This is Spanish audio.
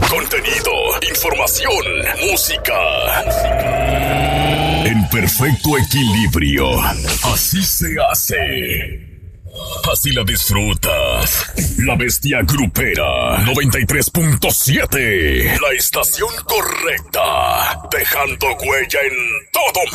Contenido, información, música. En perfecto equilibrio. Así se hace. Así la disfrutas. La Bestia Grupera 93.7. La estación correcta. Dejando huella en todo